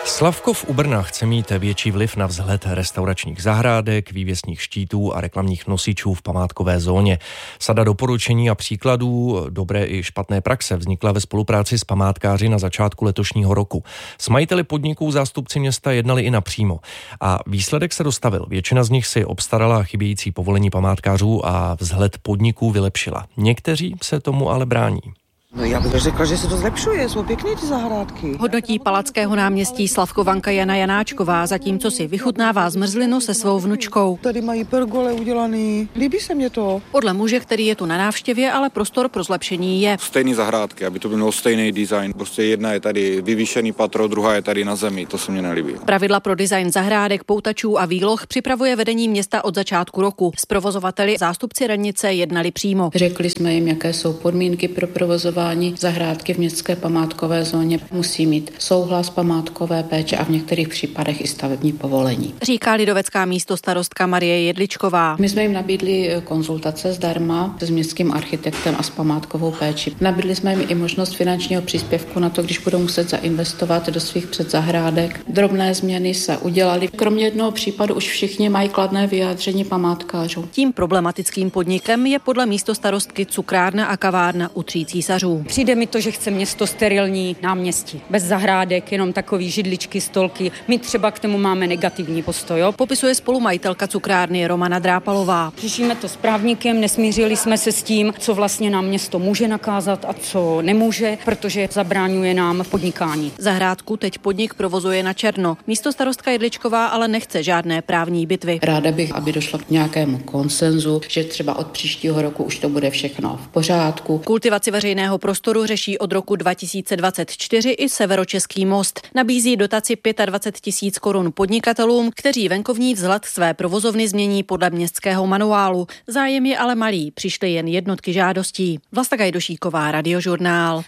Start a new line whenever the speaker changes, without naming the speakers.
Slavkov u Brna chce mít větší vliv na vzhled restauračních zahrádek, vývěsních štítů a reklamních nosičů v památkové zóně. Sada doporučení a příkladů dobré i špatné praxe vznikla ve spolupráci s památkáři na začátku letošního roku. S majiteli podniků zástupci města jednali i napřímo. A výsledek se dostavil. Většina z nich si obstarala chybějící povolení památkářů a vzhled podniků vylepšila. Někteří se tomu ale brání.
No já bych řekla, že se to zlepšuje, jsou pěkné ty zahrádky.
Hodnotí Palackého náměstí Slavkovanka Jana Janáčková, zatímco si vychutnává zmrzlinu se svou vnučkou.
Tady mají pergole udělaný, líbí se mě to.
Podle muže, který je tu na návštěvě, ale prostor pro zlepšení je.
Stejný zahrádky, aby to bylo stejný design. Prostě jedna je tady vyvýšený patro, druhá je tady na zemi, to se mně nelíbí.
Pravidla pro design zahrádek, poutačů a výloh připravuje vedení města od začátku roku. S provozovateli zástupci radnice jednali přímo.
Řekli jsme jim, jaké jsou podmínky pro provozování zahrádky v městské památkové zóně. Musí mít souhlas památkové péče a v některých případech i stavební povolení.
Říká lidovecká místostarostka Marie Jedličková.
My jsme jim nabídli konzultace zdarma s městským architektem a s památkovou péčí. Nabídli jsme jim i možnost finančního příspěvku na to, když budou muset zainvestovat do svých předzahrádek. Drobné změny se udělaly. Kromě jednoho případu už všichni mají kladné vyjádření památkářů.
Tím problematickým podnikem je podle místostarostky cukrárna a kavárna u Tří císařů.
Přijde mi to, že chce město sterilní náměstí, bez zahrádek, jenom takový židličky, stolky. My třeba k tomu máme negativní postoj.
Popisuje spolumajitelka cukrárny Romana Drápalová.
Řešíme to s právníkem, nesmířili jsme se s tím, co vlastně nám město může nakázat a co nemůže, protože zabraňuje nám v podnikání.
Zahrádku teď podnik provozuje na černo. Místostarostka Jedličková ale nechce žádné právní bitvy.
Ráda bych, aby došlo k nějakému konsenzu, že třeba od příštího roku už to bude všechno v pořádku.
Kultivaci veřejného prostoru řeší od roku 2024 i Severočeský most. Nabízí dotaci 25 000 korun podnikatelům, kteří venkovní vzhled své provozovny změní podle městského manuálu. Zájem je ale malý, přišly jen jednotky žádostí. Vlasta Gajdošíková, Radiožurnál.